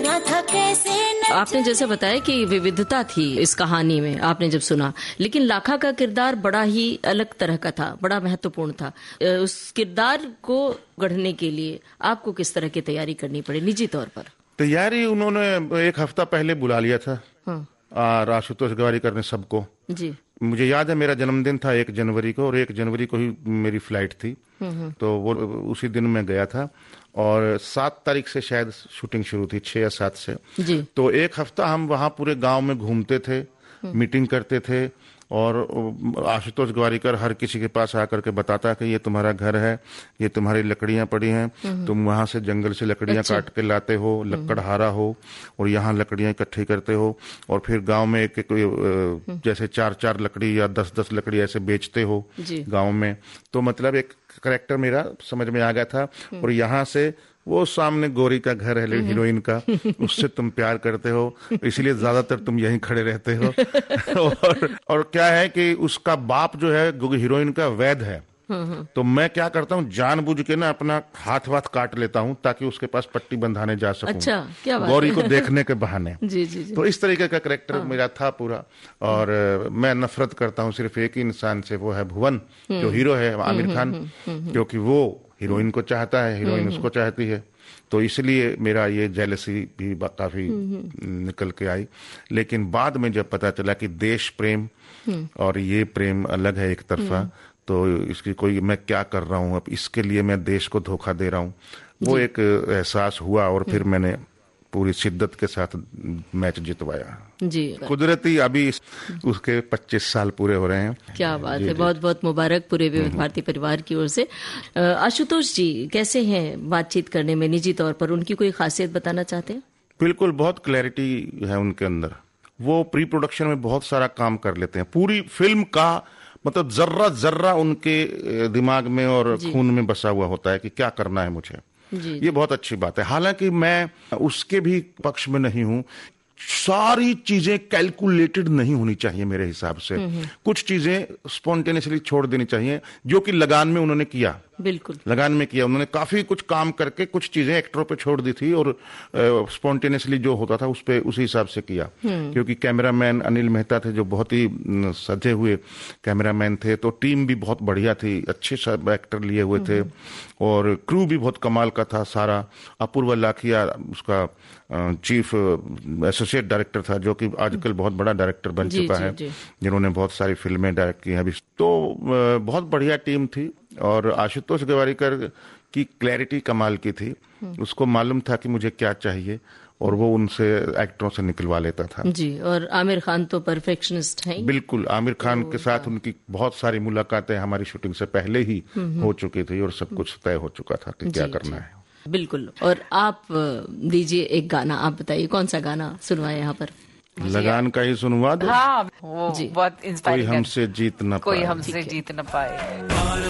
रहा था कैसे। आपने जैसे बताया कि विविधता थी इस कहानी में, आपने जब सुना, लेकिन लाखा का किरदार बड़ा ही अलग तरह का था, बड़ा महत्वपूर्ण था। उस किरदार को गढ़ने के लिए आपको किस तरह की तैयारी करनी पड़ी निजी तौर पर? तैयारी उन्होंने 1 हफ्ता पहले बुला लिया था। हाँ। आशुतोष गोवारिकर ने सबको। जी। मुझे याद है मेरा जन्मदिन था 1 जनवरी को, और 1 जनवरी को ही मेरी फ्लाइट थी, तो वो उसी दिन मैं गया था। और 7 तारीख से शायद शूटिंग शुरू थी, 6 या 7 से जी। तो 1 हफ्ता हम वहाँ पूरे गांव में घूमते थे, मीटिंग करते थे, और आशुतोष गोवारिकर हर किसी के पास आकर के बताता कि ये तुम्हारा घर है, ये तुम्हारी लकड़ियां पड़ी हैं, तुम वहां से जंगल से लकड़ियां काट के लाते हो, लकड़हारा हो, और यहाँ लकड़ियां इकट्ठी करते हो, और फिर गांव में एक जैसे 4-4 लकड़ी या 10-10 लकड़ी ऐसे बेचते हो गांव में। तो मतलब एक करेक्टर मेरा समझ में आ गया था। और यहाँ से वो सामने गोरी का घर है हीरोइन का, उससे तुम प्यार करते हो, इसलिए ज्यादातर तुम यहीं खड़े रहते हो। और क्या है कि उसका बाप जो है हीरोइन का वैद्य है, तो मैं क्या करता हूँ, जानबूझ के ना अपना हाथ काट लेता हूँ ताकि उसके पास पट्टी बंधाने जा सकूं। अच्छा, क्या बात गौरी को देखने के बहाने। जी, जी, जी। तो इस तरीके का करेक्टर मेरा था पूरा। और मैं नफरत करता हूँ सिर्फ एक ही इंसान से, वो है भुवन, जो हीरो है आमिर खान, क्योंकि वो हीरोइन को चाहता है, हीरोइन उसको चाहती है, तो इसलिए मेरा ये जेलसी भी काफी निकल के आई। लेकिन बाद में जब पता चला कि देश प्रेम और ये प्रेम अलग है एक तरफा, तो इसकी कोई, मैं क्या कर रहा हूँ अब, इसके लिए मैं देश को धोखा दे रहा हूँ, वो एक एहसास हुआ। और फिर मैंने पूरी शिद्दत के साथ मैच जितवाया जी। कुदरती अभी उसके 25 साल पूरे हो रहे हैं। क्या बात है, बहुत बहुत मुबारक पूरे विविध भारती परिवार की ओर से। आशुतोष जी कैसे हैं बातचीत करने में निजी तौर पर, उनकी कोई खासियत बताना चाहते हैं? बिल्कुल, बहुत क्लैरिटी है उनके अंदर। वो प्री प्रोडक्शन में बहुत सारा काम कर लेते हैं, पूरी फिल्म का मतलब जर्रा जर्रा उनके दिमाग में और खून में बसा हुआ होता है कि क्या करना है मुझे। ये बहुत अच्छी बात है। हालांकि मैं उसके भी पक्ष में नहीं हूं, सारी चीजें कैलकुलेटेड नहीं होनी चाहिए मेरे हिसाब से। कुछ चीजें स्पॉन्टेनियसली छोड़ देनी चाहिए, जो कि लगान में उन्होंने किया। बिल्कुल लगान में किया उन्होंने, काफी कुछ काम करके कुछ चीजें एक्टरों पे छोड़ दी थी, और स्पॉन्टेनियसली जो होता था उस पे उसी हिसाब से किया। क्योंकि कैमरामैन अनिल मेहता थे जो बहुत ही सजे हुए कैमरामैन थे, तो टीम भी बहुत बढ़िया थी, अच्छे सब एक्टर लिए हुए थे, और क्रू भी बहुत कमाल का था सारा। अपूर्व लाखिया उसका चीफ एसोसिएट डायरेक्टर था, जो कि आजकल बहुत बड़ा डायरेक्टर बन चुका है, जिन्होंने बहुत सारी फिल्में डायरेक्ट की हैं अभी। तो बहुत बढ़िया टीम थी। और आशुतोष गोवारिकर की क्लैरिटी कमाल की थी, उसको मालूम था कि मुझे क्या चाहिए, और वो उनसे एक्टरों से निकलवा लेता था जी। और आमिर खान तो परफेक्शनिस्ट हैं। बिल्कुल, आमिर खान के साथ उनकी बहुत सारी मुलाकातें हमारी शूटिंग से पहले ही हो चुकी थी, और सब कुछ तय हो चुका था कि क्या करना है। बिल्कुल। और आप दीजिए एक गाना, आप बताइए कौन सा गाना सुनवाए यहाँ पर? लगान का ही सुनवा दो। हाँ, वो बहुत इंस्पायरिंग। कोई हमसे जीत न पाए। कोई हमसे जीत न पाए।